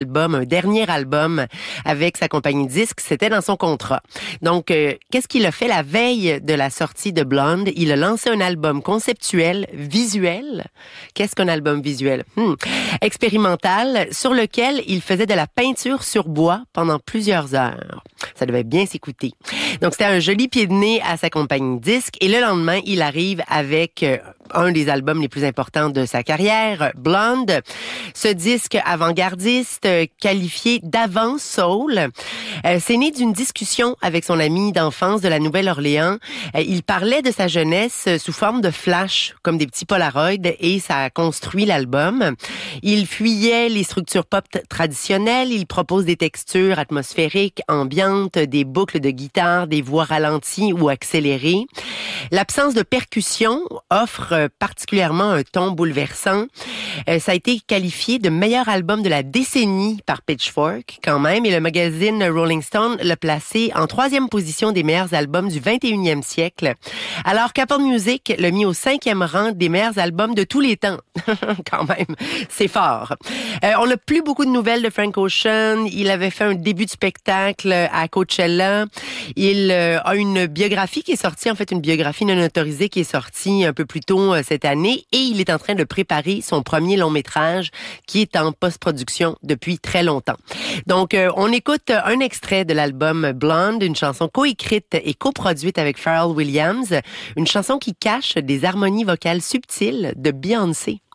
album, un dernier album avec sa compagnie de disques. C'était dans son contrat. Donc, qu'est-ce qu'il a fait la veille de la sortie de Blonde? Il a lancé un album conceptuel, visuel. Qu'est-ce qu'un album visuel? Expérimental, sur lequel il faisait de la peinture sur bois pendant plusieurs heures. Ça devait bien s'écouter. Donc, c'était un joli pied de nez à sa compagnie de disques. Et le lendemain, il arrive avec un des albums les plus importants de sa carrière, Blonde. Ce disque avant-gardiste qualifié d'avant-soul, c'est né d'une discussion avec son ami d'enfance de la Nouvelle-Orléans. Il parlait de sa jeunesse sous forme de flash, comme des petits polaroids, et ça a construit l'album. Il fuyait les structures pop traditionnelles. Il propose des textures atmosphériques, ambiantes, des boucles de guitare, des voix ralenties ou accélérées. L'absence de percussion offre particulièrement un ton bouleversant. Ça a été qualifié de meilleur album de la décennie par Pitchfork, quand même, et le magazine Rolling Stone l'a placé en 3e position des meilleurs albums du 21e siècle, alors qu'Apple Music l'a mis au 5e rang des meilleurs albums de tous les temps. Quand même, c'est fort. On n'a plus beaucoup de nouvelles de Frank Ocean. Il avait fait un début de spectacle à Coachella. Il a une biographie qui est sortie, en fait une biographie non autorisée qui est sortie un peu plus tôt cette année, et il est en train de préparer son premier long métrage qui est en post-production depuis très longtemps. Donc, on écoute un extrait de l'album Blonde, une chanson coécrite et coproduite avec Pharrell Williams, une chanson qui cache des harmonies vocales subtiles de Beyoncé.